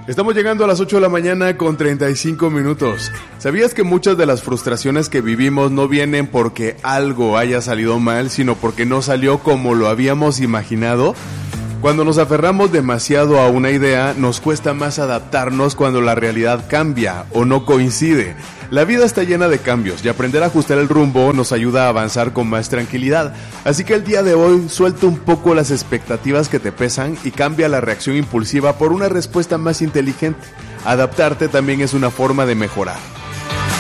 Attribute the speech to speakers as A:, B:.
A: Estamos llegando a las 8 de la mañana con 35 minutos. ¿Sabías que muchas de las frustraciones que vivimos no vienen porque algo haya salido mal, sino porque no salió como lo habíamos imaginado? Cuando nos aferramos demasiado a una idea, nos cuesta más adaptarnos cuando la realidad cambia o no coincide. La vida está llena de cambios y aprender a ajustar el rumbo nos ayuda a avanzar con más tranquilidad. Así que el día de hoy suelta un poco las expectativas que te pesan y cambia la reacción impulsiva por una respuesta más inteligente. Adaptarte también es una forma de mejorar.